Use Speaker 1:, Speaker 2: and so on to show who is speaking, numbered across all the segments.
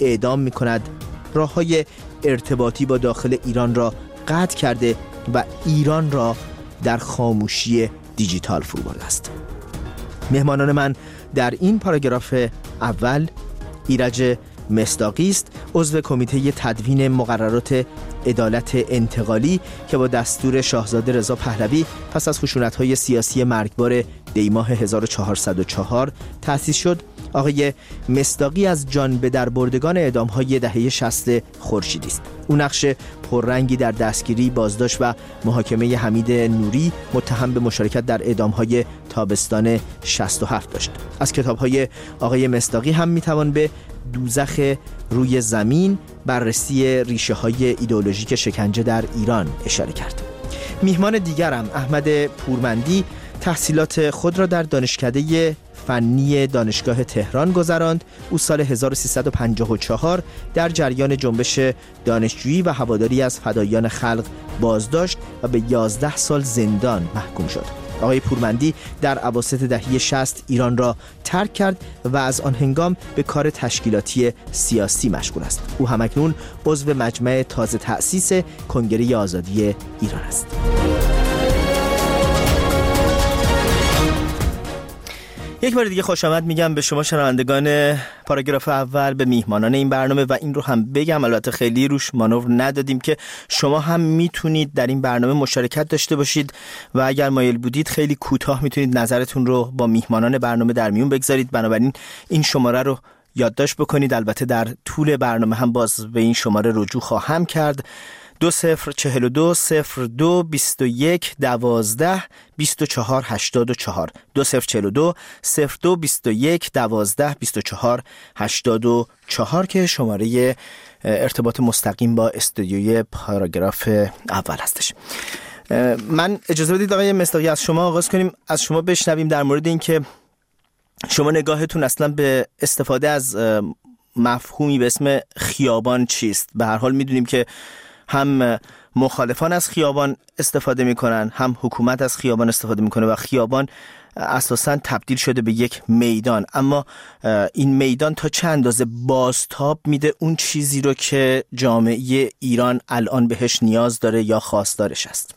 Speaker 1: اعدام می‌کند، راه‌های ارتباطی با داخل ایران را قطع کرده و ایران را در خاموشی دیجیتال فرو برده است. مهمانان من در این پاراگراف اول ایرج مصداقی است، عضو کمیته تدوین مقررات عدالت انتقالی که با دستور شاهزاده رضا پهلوی پس از خشونت‌های سیاسی مرگبار دیماه 1404 تأسیس شد. آقای مصداقی از جان به در بردگان اعدام‌های دهه 60 خورشیدی است. او نقش پررنگی در دستگیری، بازداشت و محاکمه حمید نوری متهم به مشارکت در اعدام‌های تابستان 67 داشت. از کتاب‌های آقای مصداقی هم می‌توان به دوزخ روی زمین، بررسی ریشه‌های ایدئولوژیک شکنجه در ایران اشاره کرد. میهمان دیگرم احمد پورمندی تحصیلات خود را در دانشکده فنی دانشگاه تهران گذراند. او سال 1354 در جریان جنبش دانشجویی و هواداری از فداییان خلق بازداشت و به 11 سال زندان محکوم شد. آقای پورمندی در اواسط دهه 60 ایران را ترک کرد و از آن هنگام به کار تشکیلاتی سیاسی مشغول است. او همکنون عضو مجمع تازه تأسیس کنگره آزادی ایران است. یک بار دیگه خوش آمد میگم به شما شنوندگان پاراگراف اول، به میهمانان این برنامه، و این رو هم بگم، البته خیلی روش مانور ندادیم، که شما هم میتونید در این برنامه مشارکت داشته باشید و اگر مایل بودید خیلی کوتاه میتونید نظرتون رو با میهمانان برنامه در میون بگذارید. بنابراین این شماره رو یادداشت بکنید. البته در طول برنامه هم باز به این شماره رجوع خواهم کرد: 2042 02 21 12 24 84 2042 02 21 12 24 84 که شماره ارتباط مستقیم با استودیوی پاراگراف اول هستش. من اجازه بدید آقای مصداقی از شما آغاز کنیم، از شما بشنویم در مورد این که شما نگاهتون اصلا به استفاده از مفهومی به اسم خیابان چیست. به هر حال میدونیم که هم مخالفان از خیابان استفاده میکنن، هم حکومت از خیابان استفاده میکنه و خیابان اساساً تبدیل شده به یک میدان. اما این میدان تا چه اندازه بازتاب میده اون چیزی رو که جامعه ایران الان بهش نیاز داره یا خواستارش است؟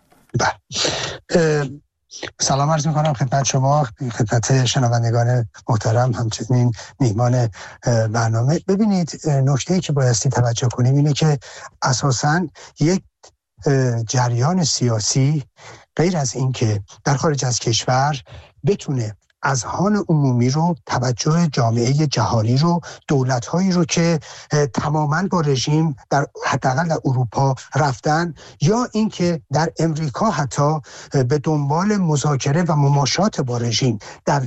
Speaker 2: سلام عرض میکنم خدمت شما، خدمت شنوندگان محترم، همچنین میهمان برنامه. ببینید، نکته‌ای که بایستی توجه کنیم اینه که اساساً یک جریان سیاسی غیر از این که در خارج از کشور بتونه اذهان عمومی رو، توجه جامعه جهانی رو، دولت‌هایی رو که تماماً با رژیم در حداقل در اروپا رفتن، یا اینکه در امریکا حتی به دنبال مذاکره و مماشات با رژیم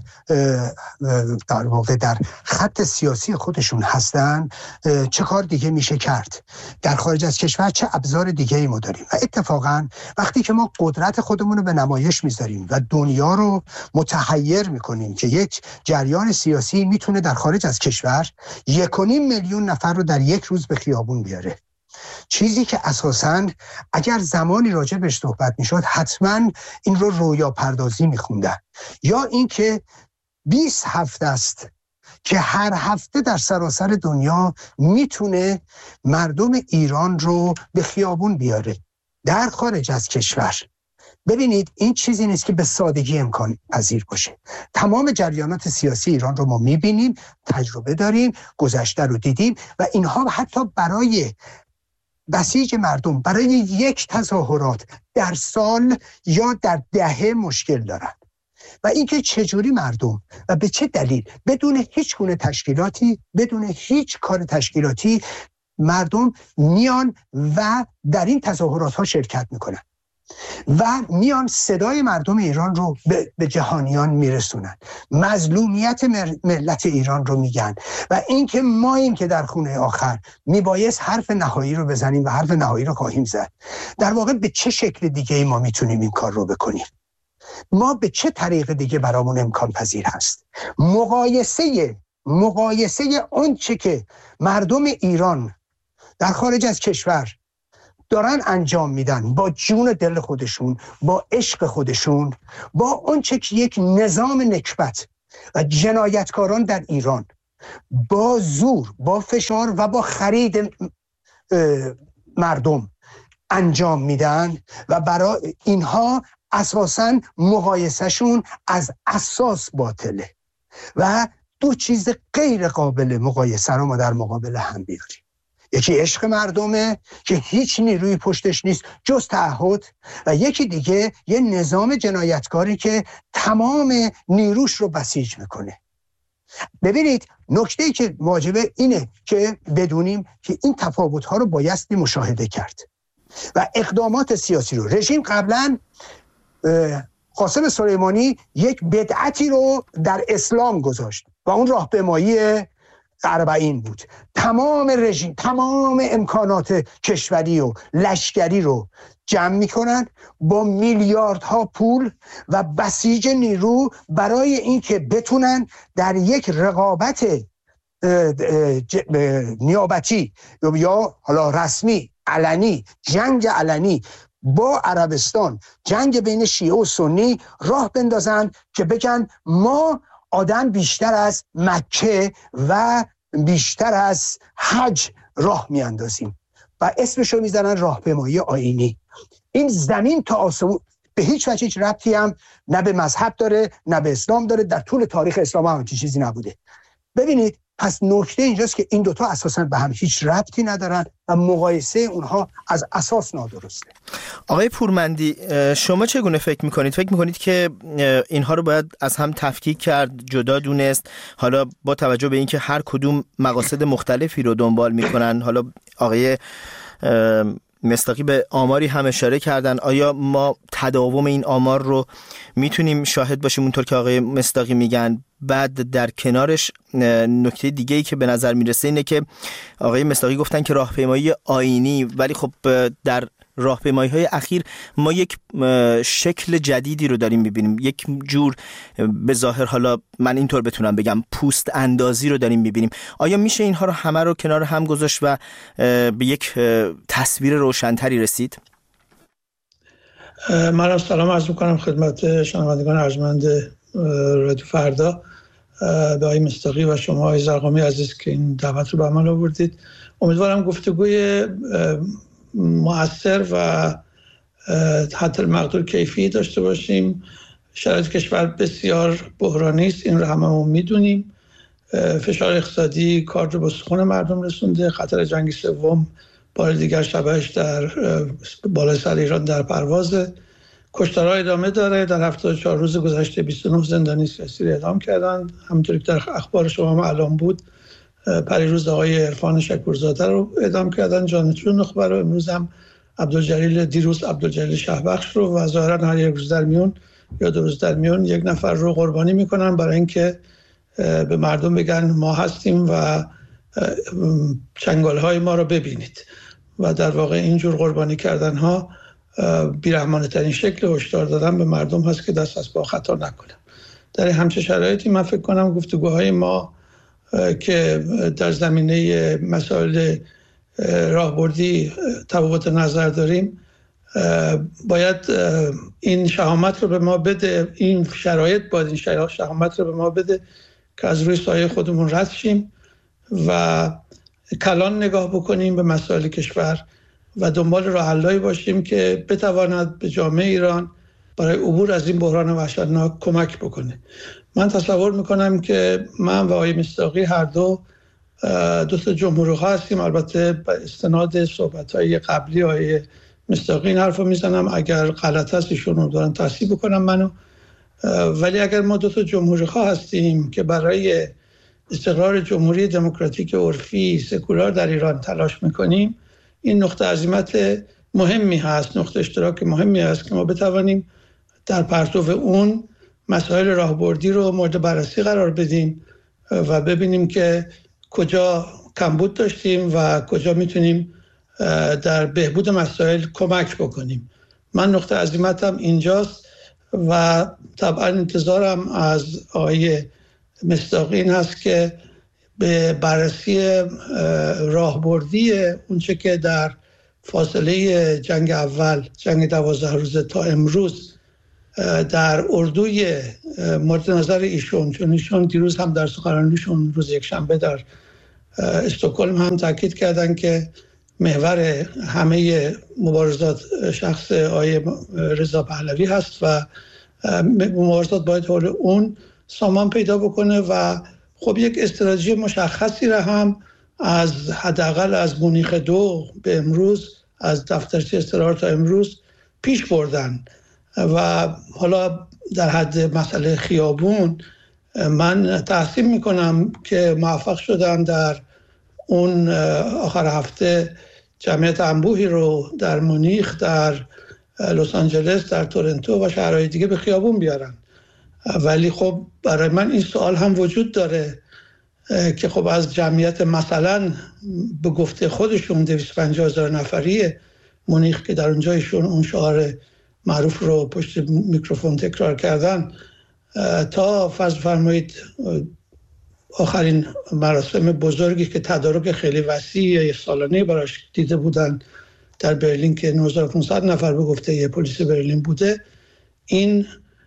Speaker 2: در واقع در خط سیاسی خودشون هستن، چه کار دیگه میشه کرد؟ در خارج از کشور چه ابزار دیگه‌ای ما داریم؟ و اتفاقاً وقتی که ما قدرت خودمون رو به نمایش میذاریم و دنیا رو متحیر کنیم که یک جریان سیاسی میتونه در خارج از کشور 1.5 میلیون نفر رو در یک روز به خیابون بیاره، چیزی که اساساً اگر زمانی راجع بهش صحبت میشد حتما این رو رویا پردازی میخوندن. یا اینکه 20 هفته است که هر هفته در سراسر دنیا میتونه مردم ایران رو به خیابون بیاره در خارج از کشور. ببینید، این چیزی نیست که به سادگی امکان پذیر باشه. تمام جریانات سیاسی ایران رو ما میبینیم، تجربه داریم، گذشته رو دیدیم و اینها حتی برای بسیج مردم، برای یک تظاهرات در سال یا در دهه مشکل دارن. و اینکه چجوری مردم و به چه دلیل بدون هیچ گونه تشکیلاتی، بدون هیچ کار تشکیلاتی مردم میان و در این تظاهرات ها شرکت میکنن و میان صدای مردم ایران رو به جهانیان میرسونن، مظلومیت ملت ایران رو میگن و اینکه ما این که در خونه آخر میبایست حرف نهایی رو بزنیم و حرف نهایی رو خواهیم زد. در واقع به چه شکل دیگه ای ما میتونیم این کار رو بکنیم؟ ما به چه طریق دیگه برامون امکان پذیر هست؟ مقایسه اون چه که مردم ایران در خارج از کشور دارن انجام میدن با جون دل خودشون، با عشق خودشون، با اون چه که یک نظام نکبت و جنایتکاران در ایران با زور، با فشار و با خرید مردم انجام میدن و برای اینها اساساً مقایسهشون از اساس باطله و دو چیز غیر قابل مقایسه رو ما در مقابل هم بیاریم. یکی عشق مردمه که هیچ نیروی پشتش نیست جز تعهد، و یکی دیگه یه نظام جنایتکاری که تمام نیروش رو بسیج میکنه. ببینید نکته‌ای که واجبه اینه که بدونیم که این تفاوت‌ها رو بایستی مشاهده کرد و اقدامات سیاسی رو. رژیم قبلا قاسم سلیمانی یک بدعتی رو در اسلام گذاشت و اون راهپیمایی 40 بود. تمام رژیم، تمام امکانات کشوری و لشکری رو جمع میکنن با میلیاردها پول و بسیج نیرو برای اینکه بتونن در یک رقابت نیابتی یا حالا رسمی علنی، جنگ علنی با عربستان، جنگ بین شیعه و سنی راه بندازن که بگن ما آدم بیشتر از مکه و بیشتر از حج راه میاندازیم و اسمشو میزنن راهپیمایی آیینی. این زمین تا آسمون به هیچ وجه هیچ ربطی هم نه به مذهب داره نه به اسلام داره. در طول تاریخ اسلام هم چیزی نبوده. ببینید پس نکته اینجاست که این دوتا اساساً به هم هیچ ربطی ندارن و مقایسه اونها از اساس نادرسته.
Speaker 1: آقای پورمندی، شما چگونه فکر میکنید؟ فکر میکنید که اینها رو باید از هم تفکیک کرد، جدا دونست، حالا با توجه به اینکه هر کدوم مقاصد مختلفی رو دنبال میکنن؟ حالا آقای مصداقی به آماری هم اشاره کردن. آیا ما تداوم این آمار رو میتونیم شاهد باشیم اونطور که آقای مصداقی میگن؟ بعد در کنارش نکته دیگه‌ای که به نظر میرسه اینه که آقای مصداقی گفتن که راهپیمایی آیینی، ولی خب در راهپیمایی‌های اخیر ما یک شکل جدیدی رو داریم می‌بینیم، یک جور به ظاهر، حالا من اینطور بتونم بگم، پوست اندازی رو داریم می‌بینیم. آیا میشه اینها رو همه رو کنار هم گذاشت و به یک تصویر روشن‌تری رسید؟
Speaker 3: من سلام عرض می‌کنم خدمت شنوندگان ارجمند رادیو فردا، به آقای مصداقی و شما آقای زرقامی عزیز که این دعوت رو به عمل آوردید. امیدوارم گفتگوی مؤثر و حتی المقدور کیفی داشته باشیم. شرایط کشور بسیار بحرانی است، این رو هممون میدونیم. فشار اقتصادی کار رو به سخون مردم رسونده. خطر جنگ سوم بار دیگر شبهش در بالای سر ایران در پروازه. کشتارها ادامه داره. در 74 روز گذشته 29 زندانی سیاسی رو اعدام کردن. همونطوری که در اخبار شما هم اعلام بود، پریروز آقای عرفان شکورزاده رو اعدام کردن، جانشین نخبه رو. امروز هم دیروز عبدالجلیل شهبخش رو، و ظاهرا هر یک روز در میون یا 2 روز در میون یک نفر رو قربانی میکنن برای اینکه به مردم بگن ما هستیم و چنگالهای ما رو ببینید. و در واقع اینجور قربانی کردن ها بیرحمانه ترین شکل هشدار دادن به مردم هست که دست از پا خطا نکنن. در همچه شرایطی من فکر کنم گفتگوهای ما که در زمینه مسائل راهبردی تفاوت نظر داریم باید این شهامت رو به ما بده، این شرایط باید این شهامت رو به ما بده که از روی سایه خودمون رد شیم و کلان نگاه بکنیم به مسائل کشور و دنبال راه حل‌هایی باشیم که بتواند به جامعه ایران برای عبور از این بحران وحشتناک کمک بکنه. من تصور میکنم که من و آقای مصداقی هر دو تا جمهوری‌خواه هستیم. البته به استناد صحبت‌های قبلی آقای مصداقی این حرفو میزنم، اگر غلط هست ایشون رو دارن تصحیح بکنم منو. ولی اگر ما 2 تا جمهوری‌خواه هستیم که برای استقرار جمهوری دموکراتیک عرفی سکولار در ایران تلاش میکنیم، این نقطه عزیمت مهمی هست، نقطه اشتراک مهمی هست که ما بتوانیم در پرتو اون مسائل راهبردی رو مورد بررسی قرار بدیم و ببینیم که کجا کمبود داشتیم و کجا میتونیم در بهبود مسائل کمک بکنیم. من نقطه عزیمتم اینجاست و طبعا انتظارم از آقای مصداقی این هست که به بررسی راهبردی اونچه که در فاصله جنگ اول، جنگ 12 روزه تا امروز در اردوی مورد نظر ایشون، چون ایشون دیروز هم در سخنرانیشون روز یکشنبه در استکهلم هم تاکید کردن که محور همه مبارزات شخص آقای رضا پهلوی هست و مبارزات باید حول اون سامان پیدا بکنه و خب یک استراتژی مشخصی را هم از حداقل از مونیخ 2 به امروز، از دفترچه استقرار تا امروز پیش بردن و حالا در حد مسئله خیابون من تحسین میکنم که موفق شدن در اون آخر هفته جمعیت انبوهی رو در مونیخ، در لس آنجلس، در تورنتو و شهرهای دیگه به خیابون بیارن. ولی خب برای من این سوال هم وجود داره که خب از جمعیت مثلا به گفته خودشون 250,000 نفری مونیخ که در اونجا ایشون اون شعار معروف رو پشت میکروفون تکرار کردن، تا فرض فرمایید آخرین مراسم بزرگی که تدارک خیلی وسیع سالانه براش دیده بودن در برلین که 9500 نفر به گفته یه پلیس برلین بوده، این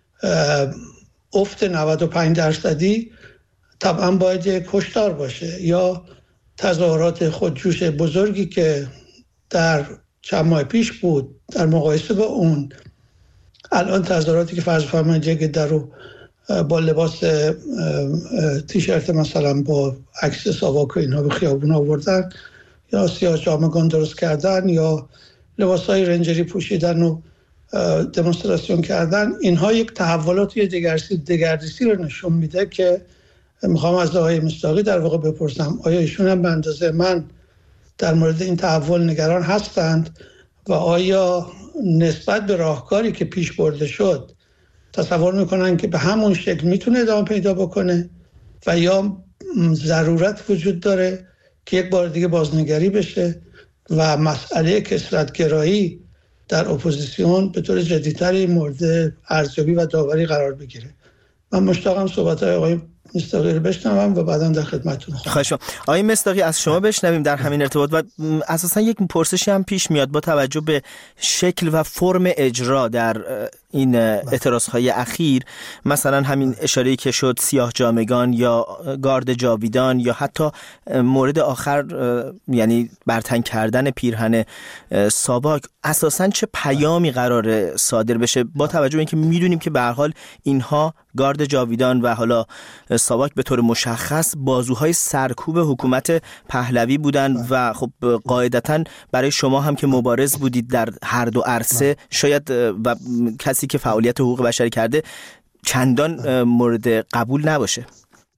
Speaker 3: افت 95% طبعا باید یک کشتار باشه. یا تظاهرات خودجوش بزرگی که در چند ماه پیش بود در مقایسه با اون، الان تظاهراتی که فرض فرمایید یک عده رو با لباس تیشرت مثلا با عکس ساواک و اینها به خیابون آوردن یا سیاه جامگان درست کردن یا لباسای رنجری پوشیدن و دمونستراسیون کردن، اینها یک تحولات یا دگردیسی رو نشون میده که میخوام از آقای مصداقی در واقع بپرسم آیا ایشون هم به اندازه من در مورد این تحول نگران هستند و آیا نسبت به راهکاری که پیش برده شد تصور میکنن که به همون شکل میتونه ادامه پیدا بکنه و یا ضرورت وجود داره که یک بار دیگه بازنگری بشه و مسئله کثرت‌گرایی در اپوزیسیون به طور جدی‌تری مورد ارزیابی و داوری قرار بگیره. من مشتاقم صحبت‌های آقای مصداقی رو بشنوم و بعداً در خدمتتون
Speaker 1: خواهش می‌کنم. آقای مصداقی از شما بشنویم در همین ارتباط و اساساً یک پرسشی هم پیش میاد با توجه به شکل و فرم اجرا در این اعتراضهای اخیر، مثلا همین اشاره‌ای که شد سیاه جامگان یا گارد جاویدان یا حتی مورد آخر یعنی برتن کردن پیرهن ساواک، اساساً چه پیامی قراره صادر بشه با توجه به اینکه میدونیم که به هر حال اینها گارد جاویدان و حالا ساواک به طور مشخص بازوهای سرکوب حکومت پهلوی بودن و خب قاعدتاً برای شما هم که مبارز بودید در هر دو عرصه شاید و کسی که فعالیت حقوق بشری کرده چندان مورد قبول نباشه.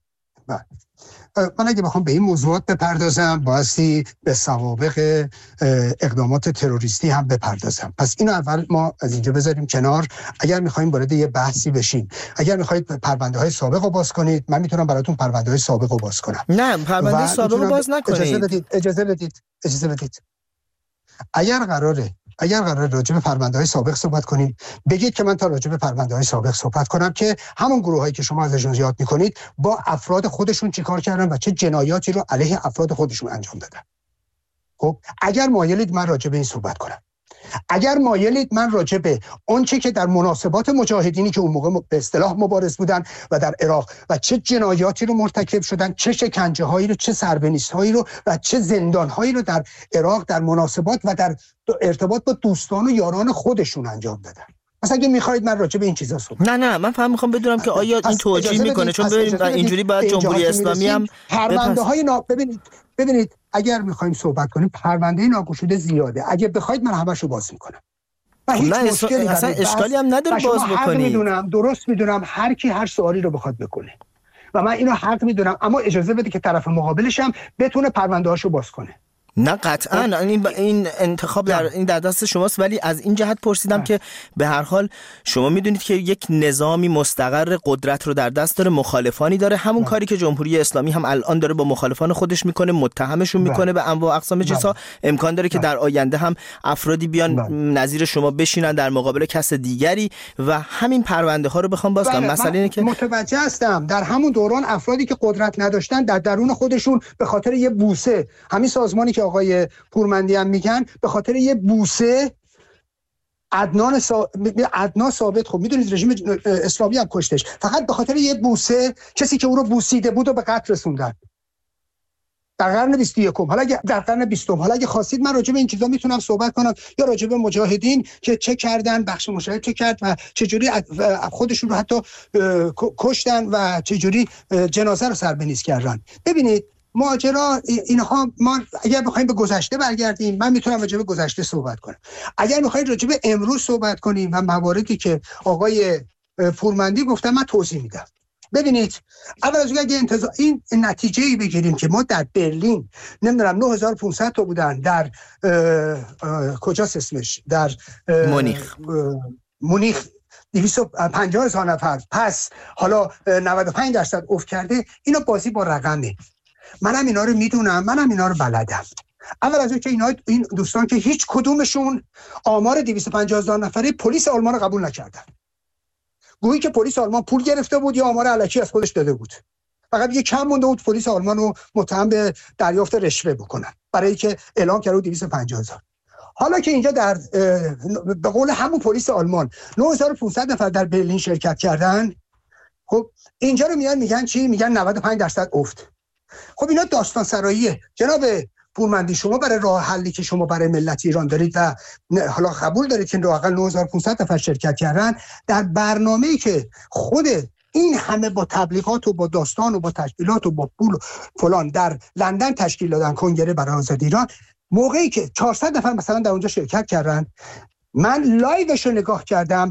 Speaker 2: من اگه بخوام به این موضوعات بپردازم بایستی به سوابق اقدامات تروریستی هم بپردازم. پس اینو اول ما از اینجا بذاریم کنار. اگر میخوایم وارد یه بحثی بشیم، اگر میخواید پرونده های سابق رو باز کنید، من میتونم براتون پرونده های سابق رو باز کنم.
Speaker 1: نه پرونده سابق رو باز نکنید.
Speaker 2: اجازه بدید. اگر قراره راجع به پرونده‌های سابق صحبت کنیم، بگید که من تا راجع به پرونده‌های سابق صحبت کنم که همون گروهایی که شما ازشون یاد می‌کنید با افراد خودشون چیکار کردن و چه جنایاتی رو علیه افراد خودشون انجام دادن. خب اگر مایلید من راجع به این صحبت کنم، اگر مایلید من راجع به آنچه که در مناسبات مجاهدینی که اون موقع به اصطلاح مبارز بودن و در عراق و چه جنایاتی رو مرتکب شدن، چه شکنجه‌هایی رو، چه سربنیست‌هایی رو و چه زندان‌هایی رو در عراق در مناسبات و در ارتباط با دوستان و یاران خودشون انجام دادن. مثلا اگه می‌خواید من راجع به این چیزا صحبت
Speaker 1: نه من فهم می‌خوام بدونم که آیا این توجیه میکنه، چون ببینید اینجوری باید جمهوری اسلامی هم
Speaker 2: پرونده‌های ببینید اگر می‌خوایم صحبت کنیم پرونده ناگشوده زیاده. اگه بخواید من همه‌شو باز می‌کنم.
Speaker 1: نه اصلا اشکالی هم نداره باز بکنید.
Speaker 2: درست میدونم هر کی هر سوالی رو بخواد بکنه و من اینو حق میدونم، اما اجازه بده که طرف مقابلش هم بتونه پرونده‌هاشو باز کنه.
Speaker 1: نه قطعاً این انتخاب در دست شماست، ولی از این جهت پرسیدم که به هر حال شما میدونید که یک نظامی مستقر قدرت رو در دست داره، مخالفانی داره، همون کاری که جمهوری اسلامی هم الان داره با مخالفان خودش میکنه، متهمشون میکنه به انواع اقسام جنسا. امکان داره که در آینده هم افرادی بیان نظیر شما بشینن در مقابل کس دیگری و همین پرونده ها رو بخوام باز کنم. مثلا اینه که
Speaker 2: متوجه هستم در همون دوران افرادی که قدرت نداشتن در درون خودشون به خاطر یه بوسه، همین سازمانی که آقای پورمندی هم میگن، به خاطر یه بوسه عدنان ثابت، خب میدونید رژیم اسلامی هم کشتش فقط به خاطر یه بوسه، کسی که او رو بوسیده بود و به قتل رسوندن در قرن 21. حالا در قرن 20 حالا اگه خواستید من راجع به این چیزا میتونم صحبت کنم، یا راجع به مجاهدین که چه کردن، بخش مجاهد چه کرد و چجوری خودشون رو حتی کشتن و چجوری جنازه رو سر به نیز کردن. ببینید ماجرا اینها، ما اگر بخوایم به گذشته برگردیم، من میتونم راجع به گذشته صحبت کنم. اگر میخواید راجع به امروز صحبت کنیم و مواردی که آقای پورمندی گفتن من توضیح میدم. ببینید اول از اگه این نتیجه‌ای بگیریم که ما در برلین نمیدونم 9500 تا بودن، در کجاست اسمش، در مونیخ 250,000 نفر، پس حالا 95% افت کرده. اینا بازی با رقمه. منم اینا رو میدونم، منم اینا رو بلدم. اول از اینکه این دوستان که هیچ کدومشون آمار 250,000 نفره پلیس آلمان رو قبول نکردن، گویی که پلیس آلمان پول گرفته بود یا آمار الکی از خودش داده بود. فقط یه کم مونده بود پلیس آلمان رو متهم به دریافت رشوه بکنن برای که اعلام کرده 250,000. حالا که اینجا در به قول همون پلیس آلمان 9500 نفر در برلین شرکت کردن، خب اینجا رو میگن چی؟ میگن 95% افت. خب اینا داستان سراییه. جناب پورمندی، شما برای راه حلی که شما برای ملت ایران دارید و حالا قبول دارید که حداقل 9500 نفر شرکت کردن در برنامه‌ای که خود این همه با تبلیغات و با داستان و با تشکیلات و با پول و فلان در لندن تشکیل دادن کنگره برای آزادی ایران، موقعی که 400 نفر مثلا در اونجا شرکت کردن، من لایوش رو نگاه کردم،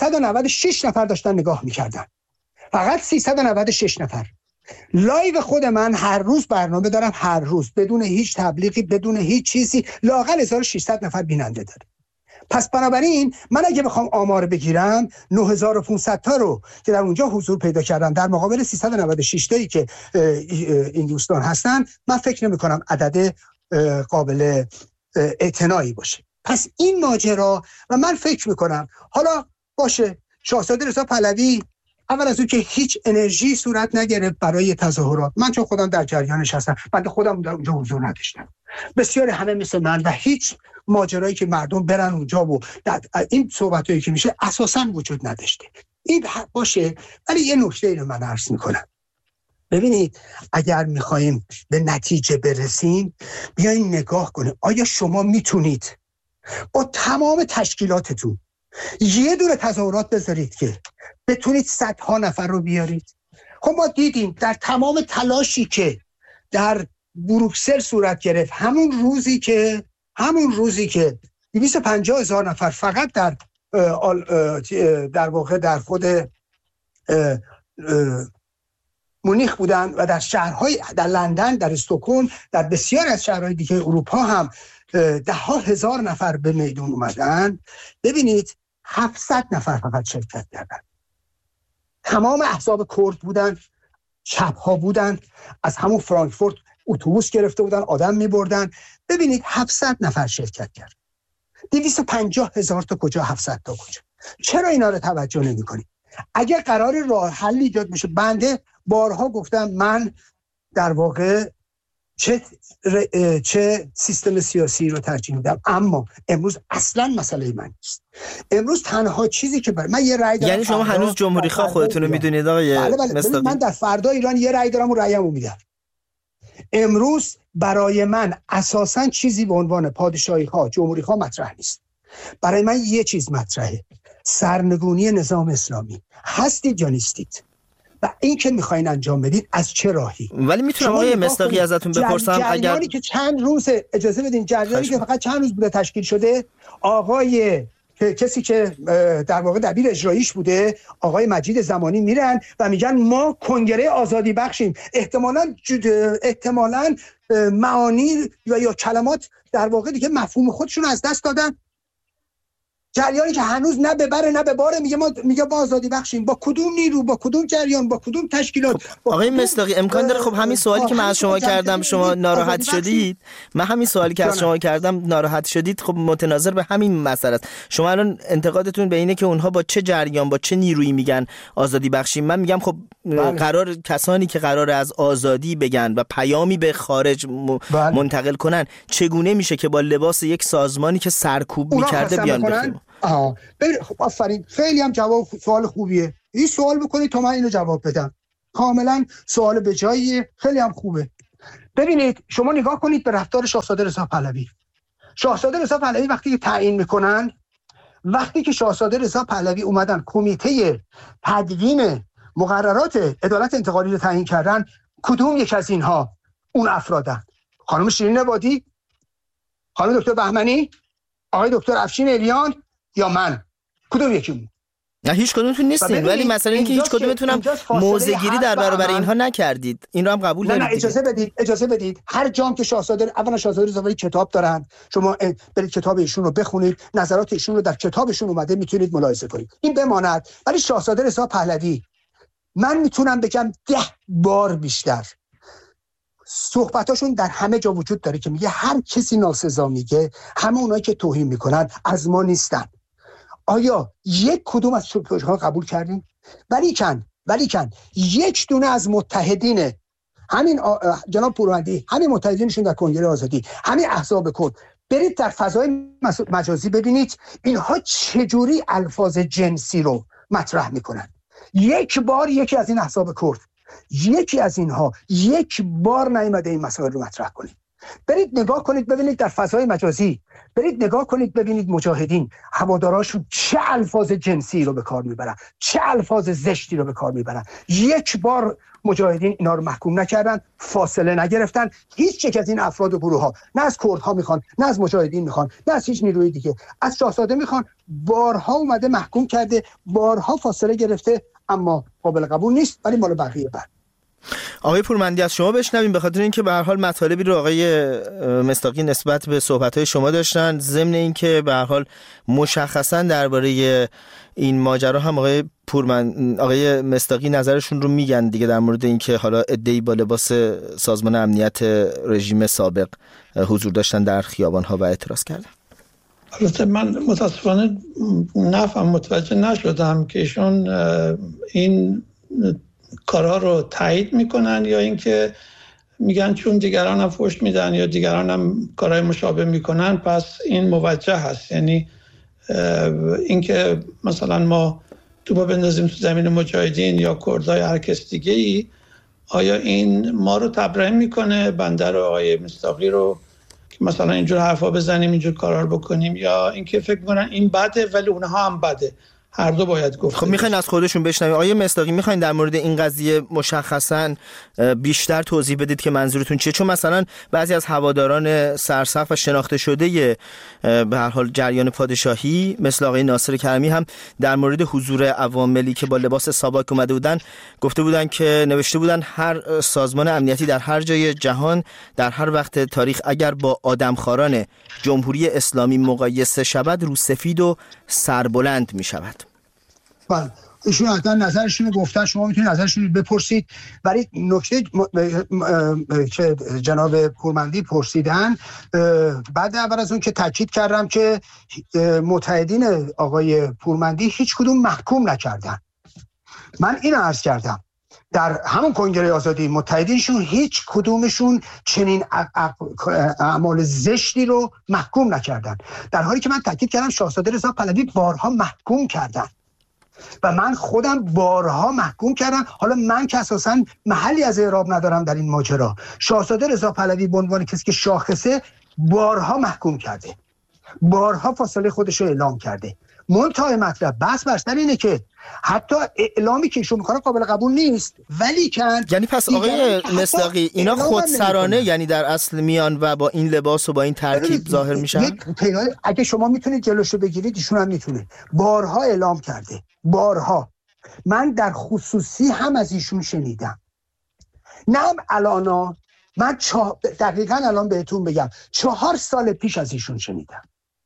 Speaker 2: 396 نفر داشتن نگاه می‌کردن. فقط 396 نفر. لایو خود من هر روز برنامه دارم، هر روز بدون هیچ تبلیغی، بدون هیچ چیزی، لااقل 1600 نفر بیننده داره. پس بنابراین من اگه بخوام آمار بگیرم 9500 تا رو که در اونجا حضور پیدا کردن در مقابل 396 تایی که این دوستان هستن، من فکر نمی کنم عدد قابل اعتنایی باشه. پس این ماجرا، و من فکر میکنم حالا باشه شاهزاده رضا پهلوی اول از اون که هیچ انرژی صورت نگرفت برای تظاهرات. من چون خودم در جریانش هستم، من خودم در اونجا حضور نداشتم، بسیاری همه مثل من، و هیچ ماجرایی که مردم برن اونجا و این صحبتایی که میشه اساساً وجود نداشته. این باشه، ولی یه نکته رو من عرض میکنم. ببینید اگر میخوایم به نتیجه برسیم، بیاین نگاه کنیم آیا شما میتونید با تمام تشکیلاتتون یه دونه تظاهرات بذارید که بتونید صدها نفر رو بیارید؟ خب ما دیدیم در تمام تلاشی که در بروکسل صورت گرفت، همون روزی که 250,000 نفر فقط در واقع در خود مونیخ بودن و در شهرهای، در لندن، در استکهلم، در بسیاری از شهرهای دیگه اروپا هم 10,000 نفر به میدون اومدن. ببینید 700 نفر فقط شرکت کردن. تمام احزاب کرد بودن، چپ‌ها بودن، از همون فرانکفورت اتوبوس گرفته بودن، آدم می‌بردن. ببینید 700 نفر شرکت کرد. 250,000 تا کجا، 700 تا کجا؟ چرا اینا رو توجه نمی‌کنید؟ اگر قرار راه حل ایجاد بشه، بنده بارها گفتم من در واقع چه سیستم سیاسی رو ترجیح میدم، اما امروز اصلا مسئله من نیست. امروز تنها چیزی که من یه رأی دارم،
Speaker 1: یعنی شما هنوز جمهوری خواه خودتون رو میدونید آقای مصداقی؟
Speaker 2: من در فردا ایران یه رأی دارم و رأیمو میدم. امروز برای من اساساً چیزی به عنوان پادشاهی ها، جمهوری ها مطرح نیست. برای من یه چیز مطرحه: سرنگونی نظام اسلامی. هستید یا نیستید؟ و این که میخواین انجام بدید از چه راهی؟
Speaker 1: ولی میتونم آقای مصداقی ازتون بپرسم،
Speaker 2: اگر که چند روز اجازه بدین، جریانی که فقط چند روز بوده تشکیل شده، آقای کسی که در واقع دبیر اجراییش بوده، آقای مجید زمانی، میرن و میگن ما کنگره آزادی بخشیم. احتمالاً معانی یا کلمات در واقع دیگه مفهوم خودشون از دست دادن. جریانی که هنوز نه ببره نه بباره میگه با آزادی بخشیم. با کدوم نیرو، با کدوم جریان، با کدوم تشکیلات؟
Speaker 1: آقای مصداقی امکان داره خب همین سوالی که من از شما کردم شما ناراحت شدید، من همین سوالی که از شما کردم ناراحت شدید، خب متناظر به همین مسئله است. شما الان انتقادتون به اینه که اونها با چه جریان، با چه نیرویی میگن آزادی بخشیم. من میگم خب قرار کسانی که قرار از آزادی بگن و پیامی به خارج منتقل کنن، چگونه میشه که با لباس یک سازمانی که سرکوب میکرده بیان بخیم؟
Speaker 2: ببین خب آفرین، خیلی هم جواب سوال خوبیه. این سوال بکنید تا من اینو جواب بدم. کاملا سوال به جاییه، خیلی هم خوبه. ببینید شما نگاه کنید به رفتار شاهزاده رضا پهلوی. شاهزاده رضا پهلوی وقتی که تعیین میکنن، وقتی که شاهزاده رضا پهلوی اومدن کمیته تدوین مقررات عدالت انتقالی رو تعیین کردن، کدوم یک از اینها اون افرادن؟ خانم شیرین عبادی، خانم دکتر بهمنی، آقای دکتر افشین الیان یا من؟ کدوم یکیمون؟
Speaker 1: نه هیچ کدومتون نیستین، ولی مثلا اینکه هیچ کدومتون هم موضع‌گیری در برابر اینها نکردید، این رو هم قبول دارید؟
Speaker 2: نه اجازه بدید. هر جام که اولا شاهزاده رضا پهلوی کتاب دارن، شما برید کتاب ایشون رو بخونید، نظرات ایشون رو در کتابشون اومده میتونید ملاحظه کنید، این بماند. ولی شاهزاده رضا پهلوی من میتونم بگم 10 بار بیشتر صحبتاشون در همه جا وجود داره که میگه هر کسی ناسزا میگه، همه اونایی که توهین میکنن از ما نیستن. آیا یک کدوم از شبهه‌ها قبول کردین؟ ولیکن یک دونه از متحدین همین جناب پوروندی، همین متحدینشون در کنگره آزادی، همین احزاب کرد، برید در فضای مجازی ببینید اینها چجوری الفاظ جنسی رو مطرح میکنن. یک بار یکی از این احزاب کرد، یکی از اینها یک بار نیامده این مسائل رو مطرح کنید. برید نگاه کنید ببینید در فضای مجازی، برید نگاه کنید ببینید مجاهدین هواداراشون چه الفاظ جنسی رو به کار میبرن، چه الفاظ زشتی رو به کار میبرن. یک بار مجاهدین اینا رو محکوم نکردن، فاصله نگرفتن. هیچ یک از این افراد و گروه ها نه از کردها میخوان، نه از مجاهدین میخوان، نه از هیچ نیروی دیگه، از شاهزاده میخوان. بارها اومده محکوم کرده، بارها فاصله گرفته، اما قابل قبول نیست. ولی مال بقیه بعد.
Speaker 1: آقای پورمندی از شما بشنویم، به خاطر اینکه به هر حال مطالبی رو آقای مصداقی نسبت به صحبت‌های شما داشتن، ضمن اینکه به هر حال مشخصا درباره این ماجرا هم آقای مصداقی نظرشون رو میگن دیگه، در مورد اینکه حالا عده‌ای با لباس سازمان امنیت رژیم سابق حضور داشتن در خیابان‌ها و اعتراض کردن.
Speaker 3: البته من متاسفانه متوجه نشدم که ایشون این کارها رو تایید میکنن یا اینکه میگن چون دیگران هم فحش میدن یا دیگران هم کارهای مشابه میکنن پس این موجه هست. یعنی اینکه مثلا ما توپا بندازیم تو زمین مجاهدین یا کردای هر کس دیگه ای، آیا این ما رو تبرئه میکنه، بنده رو، آقای مصداقی رو، که مثلا اینجور حرفا بزنیم، اینجور کارا رو بکنیم، یا اینکه فکر میکنن این بده ولی اونها هم بده؟ هر دو باید گفت.
Speaker 1: خب میخواین از خودشون بشنویم. آقای مصداقی میخواین در مورد این قضیه مشخصا بیشتر توضیح بدید که منظورتون چیه؟ چون مثلا بعضی از هواداران سرسخت و شناخته شده به هر حال جریان پادشاهی مثل آقای ناصر کرمی هم در مورد حضور عواملی که با لباس ساواک اومده بودن گفته بودن که نوشته بودن هر سازمان امنیتی در هر جای جهان در هر وقت تاریخ اگر با آدمخواران جمهوری اسلامی مقایسه شود رو سفید و سربلند می شود.
Speaker 2: بله ایشون حتما نظرشون رو گفتن، شما میتونید نظرشون رو بپرسید. ولی نکته که جناب پورمندی پرسیدن، بعد اول از اون که تاکید کردم که متحدین آقای پورمندی هیچ کدوم محکوم نکردن. من اینو عرض کردم در همون کنگره آزادی متحدینشون هیچ کدومشون چنین اعمال زشتی رو محکوم نکردن، در حالی که من تاکید کردم شاهزاده رضا پهلوی بارها محکوم کردن و من خودم بارها محکوم کردم. حالا من که اساساً محلی از اعراب ندارم در این ماجرا، شاهزاده رضا پهلوی به عنوان کسی که شاخصه بارها محکوم کرده، بارها فاصله خودش رو اعلام کرده. منتهای مطلب بحث بر سر اینه که حتی اعلامی که ایشون میکنه قابل قبول نیست، ولی
Speaker 1: یعنی پس آقای مصداقی اینا خودسرانه یعنی در اصل میان و با این لباس و با این ترکیب ظاهر میشن؟
Speaker 2: اگه شما میتونید جلوشو بگیرید ایشون هم میتونه. بارها اعلام کرده، بارها. من در خصوصی هم از ایشون شنیدم، نه الانا، من دقیقاً الان بهتون بگم 4 سال پیش از ایشون شنیدم.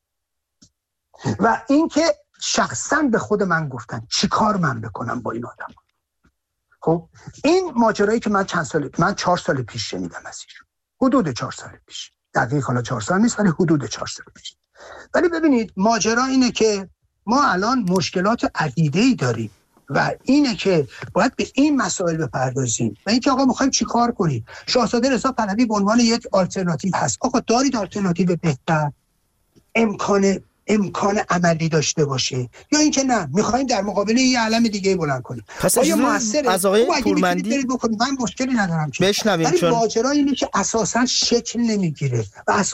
Speaker 2: و اینکه شخصا به خود من گفتن چی کار من بکنم با این آدم. خب این ماجرایی که من 4 سال پیش شنیدم از ایشون، حدود 4 سال پیش، دقیق حالا 4 سال نیست ولی حدود 4 سال پیش. ولی ببینید ماجرا اینه که ما الان مشکلات عدیده‌ای داریم و اینه که باید به این مسائل بپردازیم و اینکه آقا می‌خوایم چی کار کنیم. شاهزاده رضا پهلوی به عنوان یک آلترناتیو هست. آقا دارید آلترناتیو بهتر؟ امکان امکان عملی داشته باشه یا اینکه نه میخوایم در مقابل یه علم دیگه بلند کنیم.
Speaker 1: پس
Speaker 2: آیا موثره؟
Speaker 1: از آقای پورمندی
Speaker 2: بکنید، من مشکلی ندارم که.
Speaker 1: بشنویم،
Speaker 2: ولی
Speaker 1: چون
Speaker 2: ماجرا اینه که اساسا شکل نمیگیره و